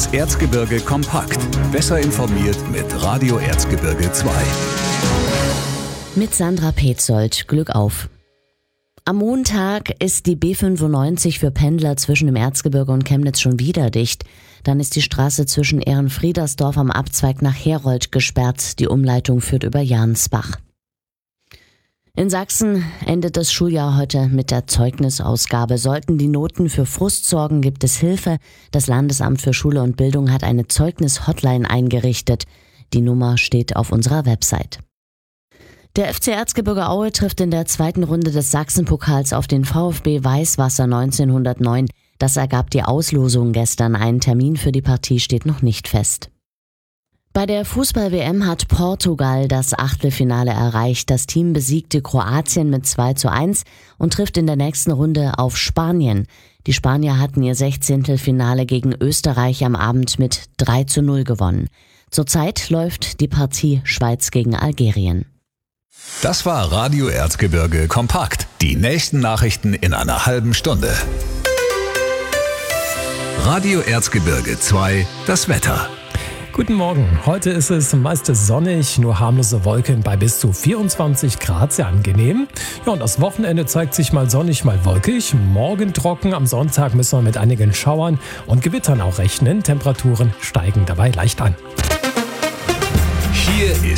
Erzgebirge kompakt. Besser informiert mit Radio Erzgebirge 2. Mit Sandra Petzold. Glück auf. Am Montag ist die B95 für Pendler zwischen dem Erzgebirge und Chemnitz schon wieder dicht. Dann ist die Straße zwischen Ehrenfriedersdorf am Abzweig nach Herold gesperrt. Die Umleitung führt über Jansbach. In Sachsen endet das Schuljahr heute mit der Zeugnisausgabe. Sollten die Noten für Frust sorgen, gibt es Hilfe. Das Landesamt für Schule und Bildung hat eine Zeugnis-Hotline eingerichtet. Die Nummer steht auf unserer Website. Der FC Erzgebirge Aue trifft in der zweiten Runde des Sachsenpokals auf den VfB Weißwasser 1909. Das ergab die Auslosung gestern. Ein Termin für die Partie steht noch nicht fest. Bei der Fußball-WM hat Portugal das Achtelfinale erreicht. Das Team besiegte Kroatien mit 2:1 und trifft in der nächsten Runde auf Spanien. Die Spanier hatten ihr 16. Finale gegen Österreich am Abend mit 3:0 gewonnen. Zurzeit läuft die Partie Schweiz gegen Algerien. Das war Radio Erzgebirge kompakt. Die nächsten Nachrichten in einer halben Stunde. Radio Erzgebirge 2, das Wetter. Guten Morgen. Heute ist es meist sonnig, nur harmlose Wolken bei bis zu 24 Grad, sehr angenehm. Ja, und das Wochenende zeigt sich mal sonnig, mal wolkig. Morgen trocken, am Sonntag müssen wir mit einigen Schauern und Gewittern auch rechnen. Temperaturen steigen dabei leicht an. Hier ist